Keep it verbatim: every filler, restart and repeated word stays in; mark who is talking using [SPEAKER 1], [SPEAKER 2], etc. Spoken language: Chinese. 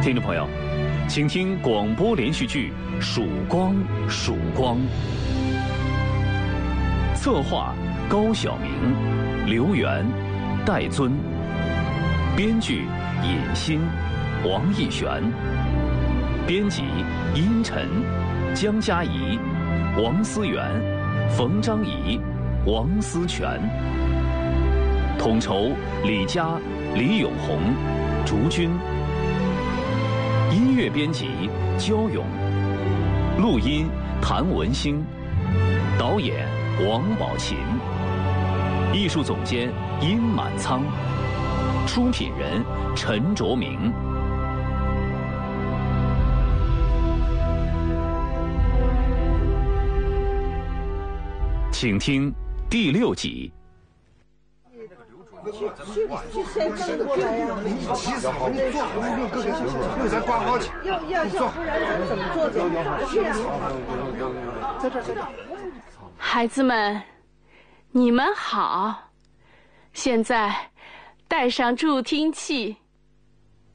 [SPEAKER 1] 听众朋友，请听广播连续剧《曙光曙光》，策划高晓明、刘源、戴尊，编剧尹欣、王艺璇，编辑殷晨、江嘉怡、王思源、冯章怡、王思全，统筹李佳、李永红、竹君。音乐编辑焦勇，录音谭文兴，导演王宝琴，艺术总监殷满仓，出品人陈卓明。请听第六集。
[SPEAKER 2] 去去去先生过来呀！
[SPEAKER 3] 急死好，你做好，你各个小时又咱挂号去。
[SPEAKER 2] 要要要，不然咱怎么做检查去啊？在这在这。
[SPEAKER 4] 孩子们，你们好。现在戴上助听器，